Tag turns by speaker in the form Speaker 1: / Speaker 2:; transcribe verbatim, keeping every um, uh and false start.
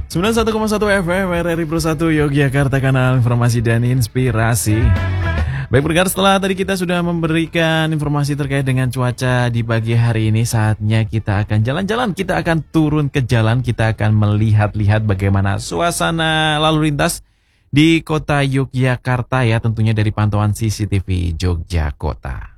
Speaker 1: sembilan puluh satu koma satu F M R R I Pro satu Yogyakarta, kanal informasi dan inspirasi. Baik pendengar, setelah tadi kita sudah memberikan informasi terkait dengan cuaca di pagi hari ini, saatnya kita akan jalan-jalan, kita akan turun ke jalan, kita akan melihat-lihat bagaimana suasana lalu lintas di kota Yogyakarta ya, tentunya dari pantauan C C T V Jogja Kota.